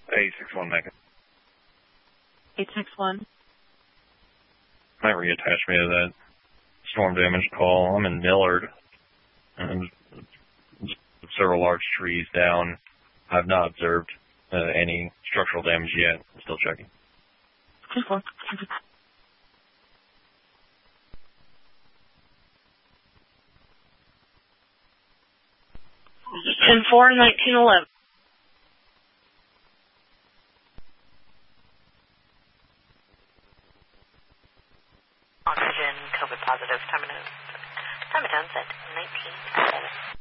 861 Mecca. 861. Might reattach me to that storm damage call. I'm in Millard. And several large trees down. I've not observed any structural damage yet. I'm still checking. 2-4. And 4-1911. Oxygen, COVID positive, time of notes at 19:07.